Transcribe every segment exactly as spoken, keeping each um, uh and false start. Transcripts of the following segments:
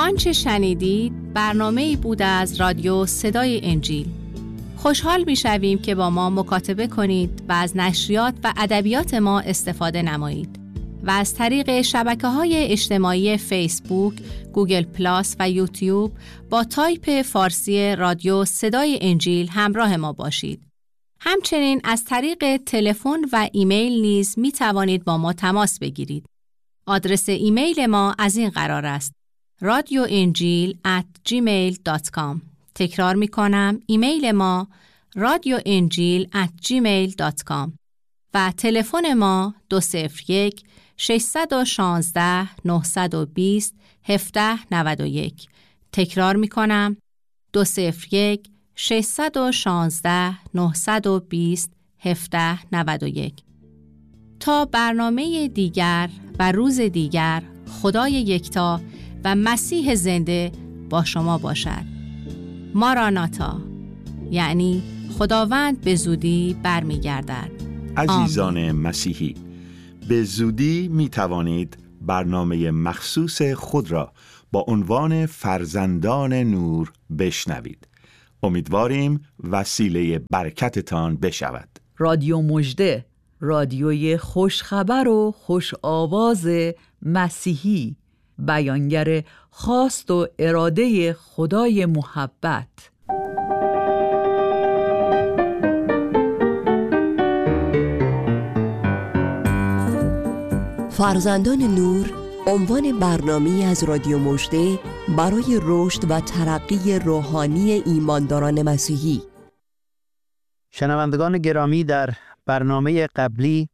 آنچه شنیدید برنامه‌ای بود از رادیو صدای انجیل. خوشحال می‌شویم که با ما مکاتبه کنید و از نشریات و ادبیات ما استفاده نمایید و از طریق شبکه‌های اجتماعی فیسبوک، گوگل پلاس و یوتیوب با تایپ فارسی رادیو صدای انجیل همراه ما باشید. همچنین از طریق تلفن و ایمیل نیز می توانید با ما تماس بگیرید. آدرس ایمیل ما از این قرار است: رادیو انجیل ات جیمیل دات کام. تکرار می کنم، ایمیل ما رادیو انجیل ات جیمیل دات کام و تلفن ما دو صفر یک ششصد و شانزده نهصد و بیست هفده نود و یک. تکرار می کنم، دو صفر یک ششصد و شانزده نهصد و بیست هفده نود و یک. تا برنامه دیگر و روز دیگر، خدای یکتا و مسیح زنده با شما باشد. ماراناتا، یعنی خداوند به زودی برمیگردد. عزیزان آمین. مسیحی، به زودی می توانید برنامه مخصوص خود را با عنوان فرزندان نور بشنوید. امیدواریم وسیله برکتتان بشود. رادیو مژده، رادیوی خوشخبر و خوش آواز مسیحی، بیانگر خواست و اراده خدای محبت. فرزندان نور عنوان برنامه‌ای از رادیو مژده برای رشد و ترقی روحانی ایمانداران مسیحی. شنوندگان گرامی، در برنامه قبلی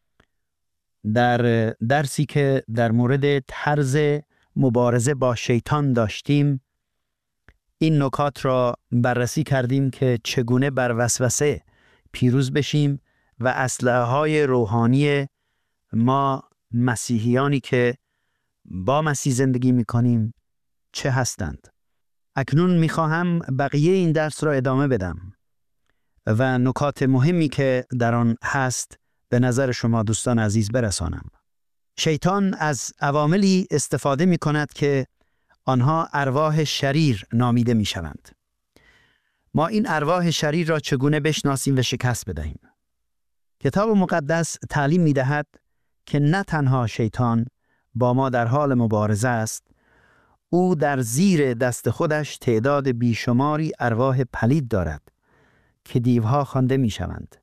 در درسی که در مورد طرز مبارزه با شیطان داشتیم، این نکات را بررسی کردیم که چگونه بر وسوسه پیروز بشیم و اسلحه‌های روحانی ما مسیحیانی که با مسیح زندگی می‌کنیم چه هستند. اکنون می‌خواهم بقیه این درس را ادامه بدم و نکات مهمی که در آن هست به نظر شما دوستان عزیز برسانم. شیطان از عواملی استفاده می‌کند که آنها ارواح شریر نامیده می‌شوند. ما این ارواح شریر را چگونه بشناسیم و شکست بدهیم؟ کتاب مقدس تعلیم می‌دهد که نه تنها شیطان با ما در حال مبارزه است، او در زیر دست خودش تعداد بیشماری ارواح پلید دارد که دیوها خوانده می‌شوند.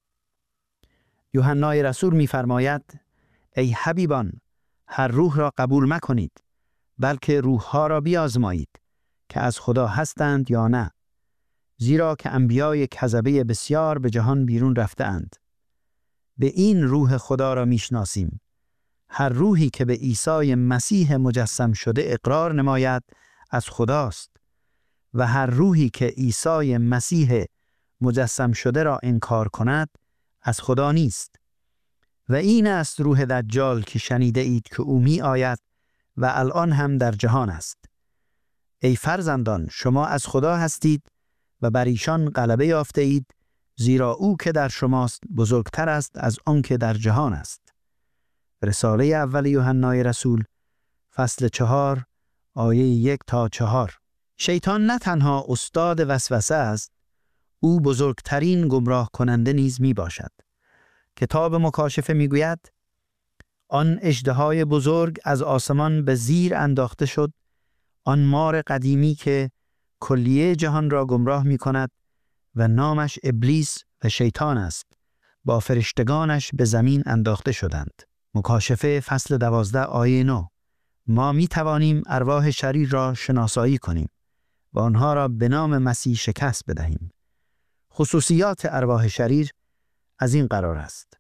یوحنای رسول می‌فرماید: ای حبیبان، هر روح را قبول مکنید، بلکه روح‌ها را بیازمایید که از خدا هستند یا نه، زیرا که انبیای کذبه بسیار به جهان بیرون رفته‌اند. به این روح خدا را میشناسیم: هر روحی که به عیسی مسیح مجسم شده اقرار نماید از خداست، و هر روحی که عیسی مسیح مجسم شده را انکار کند از خدا نیست. و این است روح دجال که شنیده اید که او می آید و الان هم در جهان است. ای فرزندان، شما از خدا هستید و بر ایشان غلبه یافته اید، زیرا او که در شماست بزرگتر است از آن که در جهان است. رساله اول یوحنای رسول فصل چهار آیه یک تا چهار. شیطان نه تنها استاد وسوسه است، او بزرگترین گمراه کننده نیز می باشد. کتاب مکاشفه می گوید: آن اژدهای بزرگ از آسمان به زیر انداخته شد، آن مار قدیمی که کلیه جهان را گمراه می کند و نامش ابلیس و شیطان است، با فرشتگانش به زمین انداخته شدند. مکاشفه فصل دوازده آیه نه. ما می توانیم ارواح شریر را شناسایی کنیم و آنها را به نام مسیح شکست بدهیم. خصوصیات ارواح شریر از این قرار است: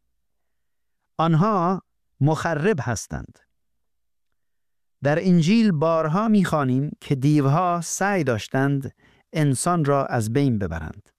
آنها مخرب هستند. در انجیل بارها می‌خوانیم که دیوها سعی داشتند انسان را از بین ببرند.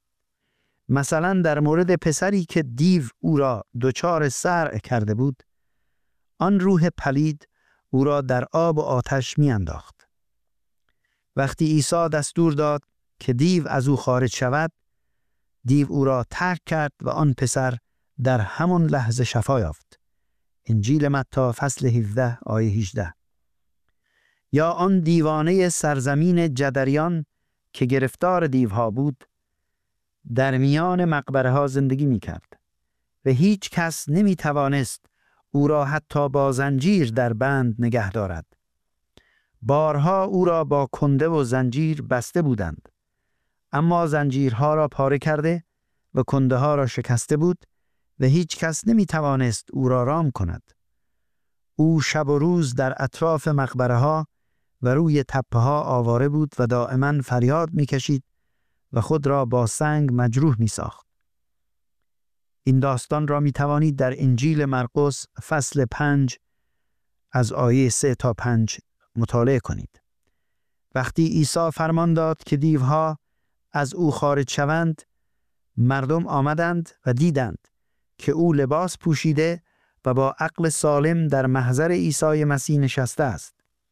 مثلا در مورد پسری که دیو او را دچار صرع کرده بود، آن روح پلید او را در آب و آتش می‌انداخت. وقتی عیسی دستور داد که دیو از او خارج شود، دیو او را ترک کرد و آن پسر در همان لحظه شفا یافت. انجیل متی فصل هفده آیه هجده. یا آن دیوانه سرزمین جدریان که گرفتار دیوها بود در میان مقبره ها زندگی می کرد و هیچ کس نمی توانست او را حتی با زنجیر در بند نگه دارد. بارها او را با کنده و زنجیر بسته بودند، اما زنجیرها را پاره کرده و کنده ها را شکسته بود و هیچ کس نمی توانست او را رام کند. او شب و روز در اطراف مقبره ها و روی تپه ها آواره بود و دائما فریاد می کشید و خود را با سنگ مجروح می ساخت. این داستان را می توانید در انجیل مرقس فصل پنج از آیه سه تا پنج مطالعه کنید. وقتی عیسی فرمان داد که دیوها از او خارج شوند، مردم آمدند و دیدند که او لباس پوشیده و با عقل سالم در محضر عیسی مسیح نشسته است.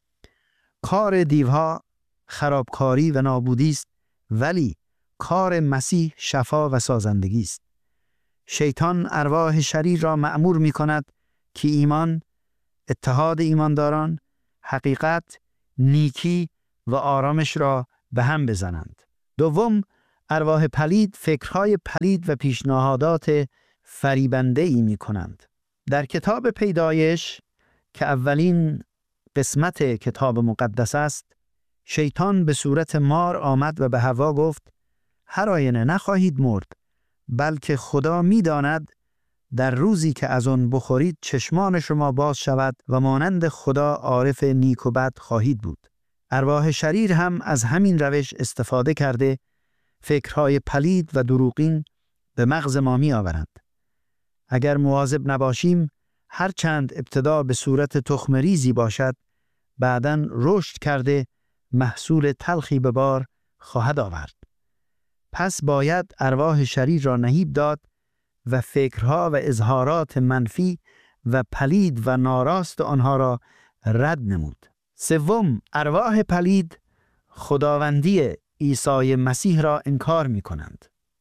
کار دیوها خرابکاری و نابودی است، ولی کار مسیح شفا و سازندگی است. شیطان ارواح شریر را مأمور می کند که ایمان، اتحاد ایمانداران، حقیقت، نیکی و آرامش را به هم بزنند. دوم، ارواح پلید فکرهای پلید و پیشنهادات فریبنده ای می کنند. در کتاب پیدایش که اولین قسمت کتاب مقدس است، شیطان به صورت مار آمد و به حوا گفت هر آینه نخواهید مرد، بلکه خدا می داند در روزی که از آن بخورید چشمان شما باز شود و مانند خدا عارف نیک و بد خواهید بود. ارواح شریر هم از همین روش استفاده کرده فکرهای پلید و دروغین به مغز ما می آورند. اگر مواظب نباشیم، هر چند ابتدا به صورت تخم ریزی باشد، بعداً رشد کرده محصول تلخی به بار خواهد آورد. پس باید ارواح شریر را نهیب داد و فکرها و اظهارات منفی و پلید و ناراست آنها را رد نمود. سوم، ارواح پلید خداوندی عیسی مسیح را انکار می کنند.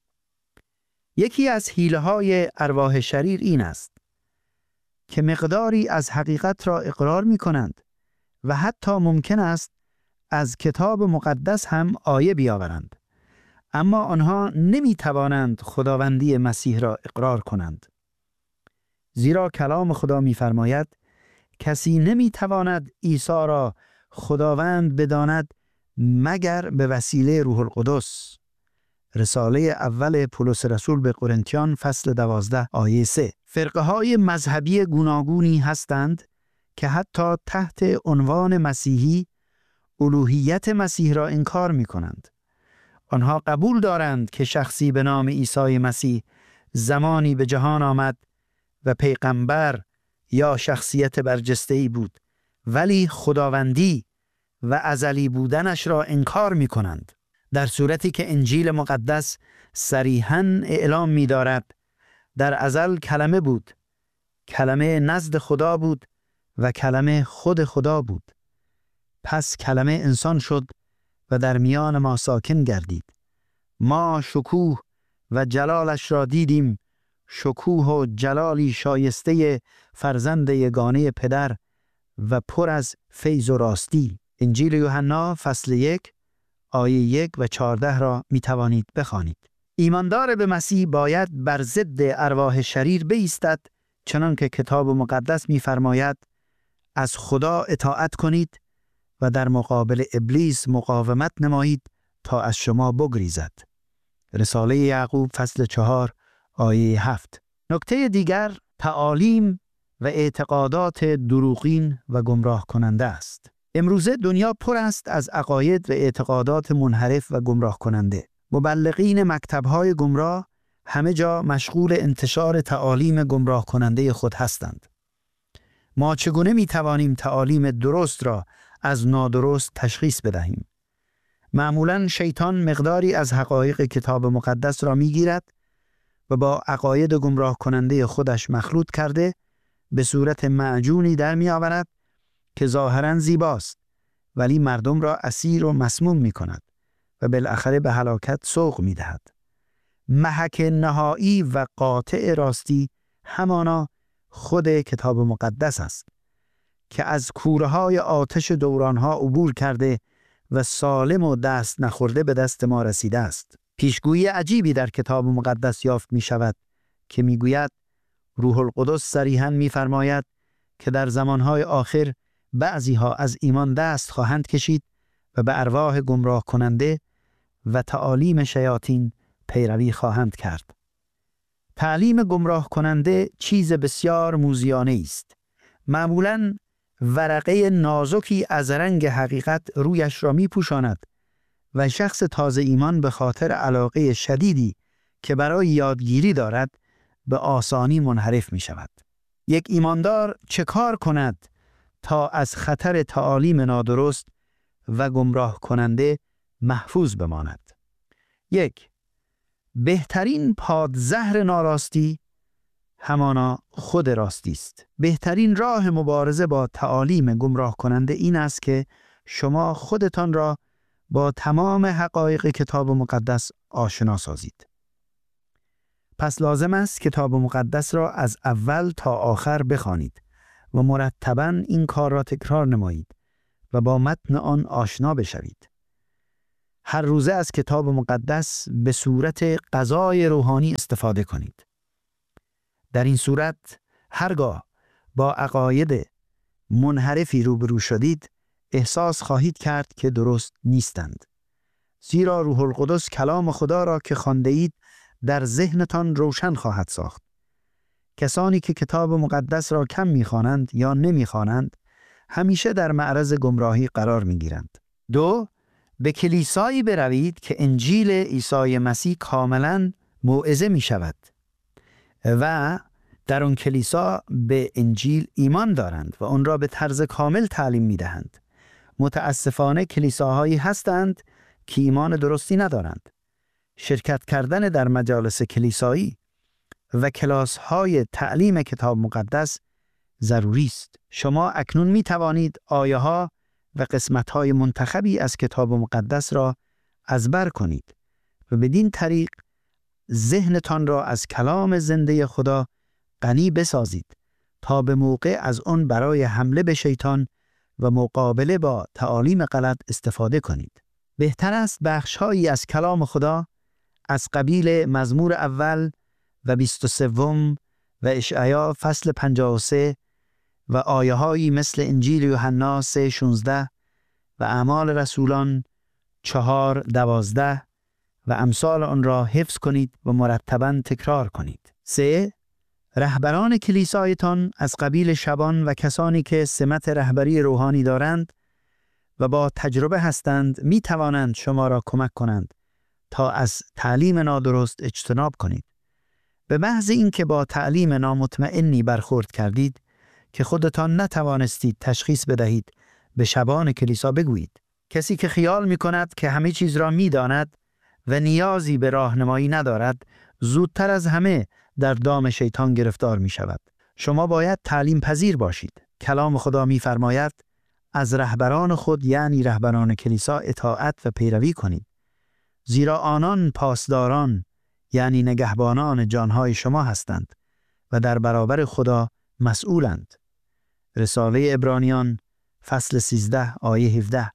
یکی از حیله‌های ارواح شریر این است که مقداری از حقیقت را اقرار می کنند و حتی ممکن است از کتاب مقدس هم آیه بیاورند، اما آنها نمی توانند خداوندی مسیح را اقرار کنند. زیرا کلام خدا می فرماید کسی نمی تواند عیسی را خداوند بداند مگر به وسیله روح القدس. رساله اول پولس رسول به قرنتیان فصل دوازده آیه سه. فرقه های مذهبی گوناگونی هستند که حتی تحت عنوان مسیحی الوهیت مسیح را انکار می کنند. آنها قبول دارند که شخصی به نام عیسی مسیح زمانی به جهان آمد و پیغمبر یا شخصیت برجسته‌ای بود، ولی خداوندی و ازلی بودنش را انکار می کنند، در صورتی که انجیل مقدس صریحاً اعلام می دارد در ازل کلمه بود، کلمه نزد خدا بود و کلمه خود خدا بود. پس کلمه انسان شد و در میان ما ساکن گردید. ما شکوه و جلالش را دیدیم، شکوه و جلالی شایسته فرزند یگانه پدر و پر از فیض و راستی. انجیل یوحنا فصل یک آیه یک و چهارده را می توانید بخوانید. ایماندار به مسیح باید بر ضد ارواح شریر بایستد، چنان که کتاب مقدس می فرماید از خدا اطاعت کنید و در مقابل ابلیس مقاومت نمایید تا از شما بگریزد. رساله یعقوب فصل چهار آیه هفت. نکته دیگر تعالیم و اعتقادات دروغین و گمراه کننده است. امروزه دنیا پر است از عقاید و اعتقادات منحرف و گمراه کننده. مبلغین مکتب‌های گمراه همه جا مشغول انتشار تعالیم گمراه کننده خود هستند. ما چگونه می توانیم تعالیم درست را از نادرست تشخیص بدهیم؟ معمولاً شیطان مقداری از حقایق کتاب مقدس را می گیرد و با عقاید گمراه کننده خودش مخلوط کرده به صورت معجونی در می آورد که ظاهراً زیباست، ولی مردم را اسیر و مسموم می کند و بالاخره به هلاکت سوق می دهد. محک نهایی و قاطع راستی همانا خود کتاب مقدس است. که از کوره‌های آتش دورانها عبور کرده و سالم و دست نخورده به دست ما رسیده است. پیشگویی عجیبی در کتاب مقدس یافت می شود که می گوید روح القدس صریحاً می فرماید که در زمانهای آخر بعضی ها از ایمان دست خواهند کشید و به ارواح گمراه کننده و تعالیم شیاطین پیروی خواهند کرد. تعلیم گمراه کننده چیز بسیار موذیانه است. معمولاً ورقه نازکی از رنگ حقیقت رویش را می پوشاند و شخص تازه ایمان به خاطر علاقه شدیدی که برای یادگیری دارد به آسانی منحرف می شود. یک ایماندار چه کار کند تا از خطر تعالیم نادرست و گمراه کننده محفوظ بماند؟ یک، بهترین پادزهر ناراستی همانا خود راستی است. بهترین راه مبارزه با تعالیم گمراه کننده این است که شما خودتان را با تمام حقایق کتاب مقدس آشنا سازید. پس لازم است کتاب مقدس را از اول تا آخر بخوانید و مرتباً این کار را تکرار نمایید و با متن آن آشنا بشوید. هر روزه از کتاب مقدس به صورت غذای روحانی استفاده کنید. در این صورت هرگاه با عقاید منحرفی روبرو شدید احساس خواهید کرد که درست نیستند. زیرا روح القدس کلام خدا را که خوانده اید در ذهنتان روشن خواهد ساخت. کسانی که کتاب مقدس را کم می‌خوانند یا نمی‌خوانند همیشه در معرض گمراهی قرار می‌گیرند. دو، به کلیسایی بروید که انجیل عیسی مسیح کاملاً موعظه می‌شود و در آن کلیسا به انجیل ایمان دارند و آن را به طرز کامل تعلیم می‌دهند. متاسفانه کلیساهایی هستند که ایمان درستی ندارند. شرکت کردن در مجالس کلیسایی و کلاس‌های تعلیم کتاب مقدس ضروری است. شما اکنون می توانید آیه‌ها و قسمت‌های منتخبی از کتاب مقدس را ازبر کنید و بدین طریق ذهنتان را از کلام زنده خدا غنی بسازید تا به موقع از آن برای حمله به شیطان و مقابله با تعالیم غلط استفاده کنید. بهتر است بخش‌هایی از کلام خدا از قبیل مزمور اول و بیست و سوم و اشعیا فصل پنجاه و سه و آیه‌هایی مثل انجیل یوحنا سه شانزده و اعمال رسولان چهار دوازده و امثال آن را حفظ کنید و مرتباً تکرار کنید. سه، رهبران کلیسایتان از قبیل شبان و کسانی که سمت رهبری روحانی دارند و با تجربه هستند می توانند شما را کمک کنند تا از تعلیم نادرست اجتناب کنید. به محض اینکه با تعلیم نامطمئنی برخورد کردید که خودتان نتوانستید تشخیص بدهید به شبان کلیسا بگویید. کسی که خیال می کند که همه چیز را می داند و نیازی به راهنمایی ندارد زودتر از همه در دام شیطان گرفتار می شود. شما باید تعلیم پذیر باشید. کلام خدا می فرماید از رهبران خود یعنی رهبران کلیسا اطاعت و پیروی کنید. زیرا آنان پاسداران یعنی نگهبانان جانهای شما هستند و در برابر خدا مسئولند. رساله عبرانیان فصل سیزده آیه هفده.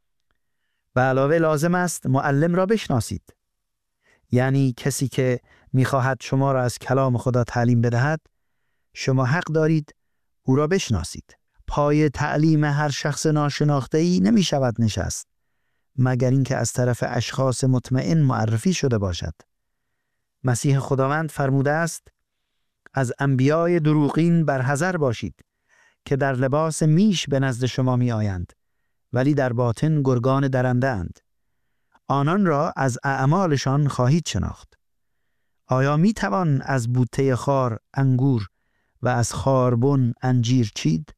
به علاوه لازم است معلم را بشناسید. یعنی کسی که می‌خواهد شما را از کلام خدا تعلیم بدهد، شما حق دارید او را بشناسید. پای تعلیم هر شخص ناشناخته‌ای نمی‌شود نشست مگر اینکه از طرف اشخاص مطمئن معرفی شده باشد. مسیح خداوند فرموده است از انبیای دروغین برحذر باشید که در لباس میش به نزد شما می آیند ولی در باطن گرگان درنده اند. آنان را از اعمالشان خواهید شناخت. آیا می توان از بوته خار انگور و از خاربن انجیر چید؟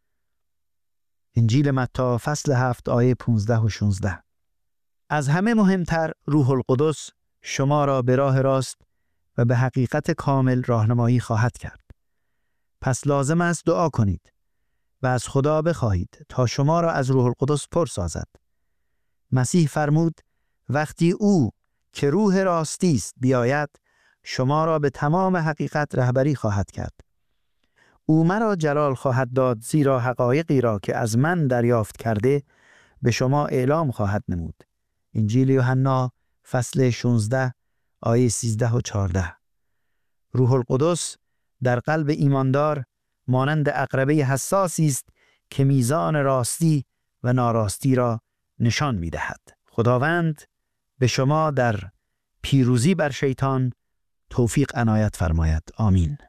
انجیل متی فصل هفت آیه پانزده و شانزده. از همه مهمتر روح القدس شما را به راه راست و به حقیقت کامل راهنمایی خواهد کرد. پس لازم است دعا کنید و از خدا بخواهید تا شما را از روح القدس پر سازد. مسیح فرمود وقتی او که روح راستی است بیاید شما را به تمام حقیقت رهبری خواهد کرد. او مرا جلال خواهد داد، زیرا حقایقی را که از من دریافت کرده به شما اعلام خواهد نمود. انجیل یوحنا فصل شانزده آیه سیزده و چهارده. روح القدس در قلب ایماندار مانند عقربه حساسی است که میزان راستی و ناراستی را نشان می‌دهد. خداوند به شما در پیروزی بر شیطان توفیق عنایت فرماید. آمین.